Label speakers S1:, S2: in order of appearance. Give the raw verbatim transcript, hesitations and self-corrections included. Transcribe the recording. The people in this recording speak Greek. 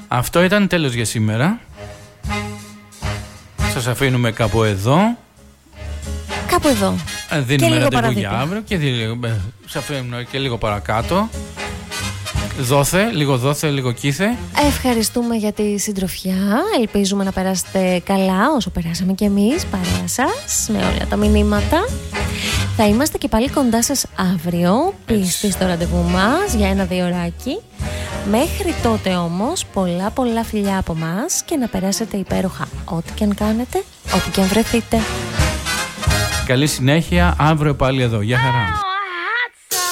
S1: Αυτό ήταν τέλος για σήμερα. Σας αφήνουμε κάπου εδώ.
S2: Κάπου εδώ.
S1: Δίνουμε ραντεβού για αύριο και σας αφήνουμε και λίγο παρακάτω. Δόθε, λίγο δόθε, λίγο κήθε.
S2: Ευχαριστούμε για τη συντροφιά. Ελπίζουμε να περάσετε καλά όσο περάσαμε κι εμείς παρέα σας με όλα τα μηνύματα. Θα είμαστε και πάλι κοντά σας αύριο, πίστη στο ραντεβού μας για ένα-δύο ωράκι. Μέχρι τότε όμως πολλά πολλά φιλιά από μας και να περάσετε υπέροχα ό,τι και αν κάνετε, όπου και αν βρεθείτε.
S1: Καλή συνέχεια, αύριο πάλι εδώ. Γεια χαρά.